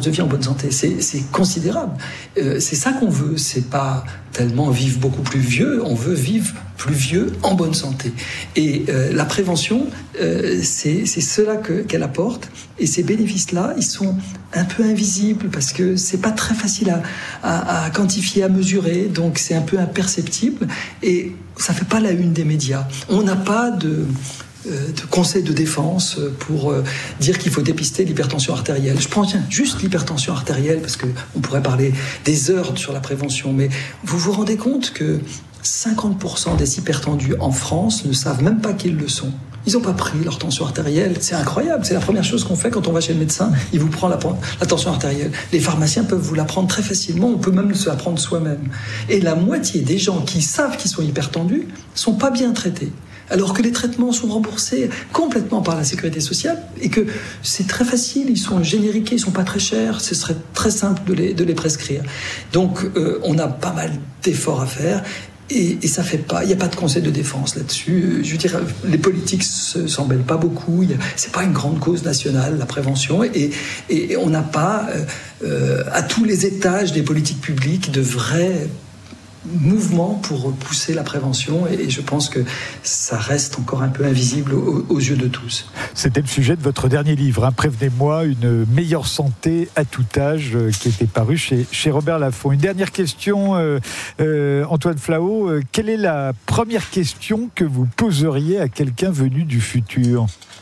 de vie en bonne santé. C'est considérable. C'est ça qu'on veut. C'est pas tellement vivre beaucoup plus vieux, on veut vivre plus vieux en bonne santé. Et la prévention, c'est cela qu'elle apporte. Et ces bénéfices-là, ils sont un peu invisibles parce que c'est pas très facile à quantifier, à mesurer. Donc c'est un peu imperceptible et ça fait pas la une des médias. On n'a pas de conseil de défense pour dire qu'il faut dépister l'hypertension artérielle. Je prends juste l'hypertension artérielle parce qu'on pourrait parler des heures sur la prévention, mais vous vous rendez compte que 50% des hypertendus en France ne savent même pas qu'ils le sont. Ils n'ont pas pris leur tension artérielle. C'est incroyable. C'est la première chose qu'on fait quand on va chez le médecin. Il vous prend la tension artérielle. Les pharmaciens peuvent vous la prendre très facilement. On peut même se la prendre soi-même. Et la moitié des gens qui savent qu'ils sont hypertendus ne sont pas bien traités. Alors que les traitements sont remboursés complètement par la sécurité sociale et que c'est très facile, ils sont génériqués, ils sont pas très chers, ce serait très simple de les prescrire. Donc on a pas mal d'efforts à faire et ça fait pas, il n'y a pas de conseil de défense là-dessus. Je veux dire, les politiques s'en mêlent pas beaucoup, c'est pas une grande cause nationale, la prévention, et on n'a pas à tous les étages des politiques publiques de vrais mouvement pour pousser la prévention et je pense que ça reste encore un peu invisible aux yeux de tous. C'était le sujet de votre dernier livre, Prévenez-moi, une meilleure santé à tout âge, qui était paru chez Robert Laffont. Une dernière question, Antoine Flahault, quelle est la première question que vous poseriez à quelqu'un venu du futur ?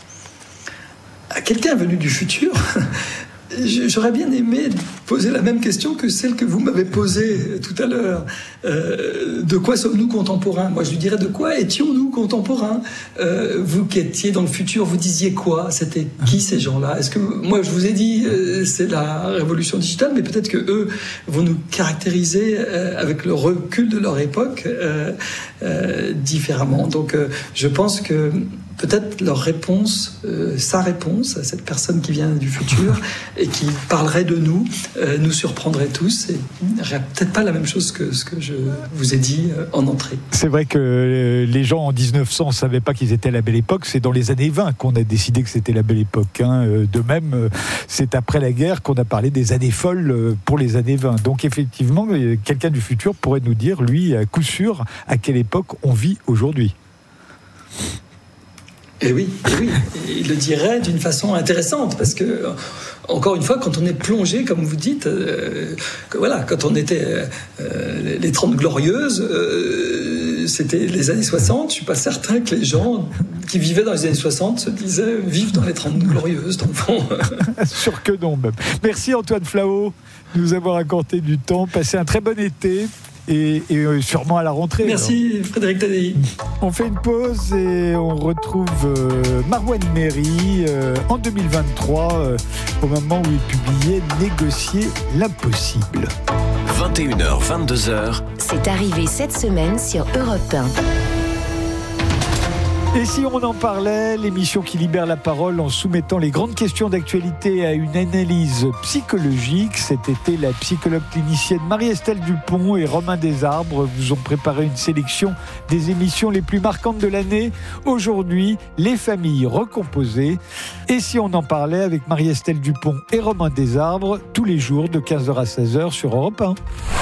À quelqu'un venu du futur ? J'aurais bien aimé poser la même question que celle que vous m'avez posée tout à l'heure. De quoi sommes-nous contemporains ? Moi, je lui dirais, de quoi étions-nous contemporains ? Vous qui étiez dans le futur, vous disiez quoi ? C'était qui ces gens-là ? Est-ce que moi, je vous ai dit, c'est la révolution digitale, mais peut-être que eux vont nous caractériser avec le recul de leur époque différemment. Donc, je pense que peut-être leur réponse, sa réponse à cette personne qui vient du futur et qui parlerait de nous, nous surprendrait tous et n'aurait peut-être pas la même chose que ce que je vous ai dit en entrée. C'est vrai que les gens en 1900 ne savaient pas qu'ils étaient à la belle époque, c'est dans les années 20 qu'on a décidé que c'était la belle époque. De même, c'est après la guerre qu'on a parlé des années folles pour les années 20. Donc effectivement, quelqu'un du futur pourrait nous dire, lui, à coup sûr, à quelle époque on vit aujourd'hui. Et oui, il le dirait d'une façon intéressante, parce que, encore une fois, quand on est plongé, comme vous dites, quand on était les 30 glorieuses, c'était les années 60, je ne suis pas certain que les gens qui vivaient dans les années 60 se disaient « vivre dans les 30 glorieuses », dans le fond. Sûr que non, même. Merci Antoine Flahault de nous avoir accordé du temps. Passez un très bon été. Et sûrement à la rentrée. Merci alors. Frédéric Tadei. On fait une pause et on retrouve Marouane Méry en 2023, au moment où il publiait Négocier l'impossible. 21h, 22h. C'est arrivé cette semaine sur Europe 1. Et si on en parlait, l'émission qui libère la parole en soumettant les grandes questions d'actualité à une analyse psychologique. Cet été, la psychologue clinicienne Marie-Estelle Dupont et Romain Desarbres vous ont préparé une sélection des émissions les plus marquantes de l'année. Aujourd'hui, les familles recomposées. Et si on en parlait avec Marie-Estelle Dupont et Romain Desarbres, tous les jours de 15h à 16h sur Europe 1.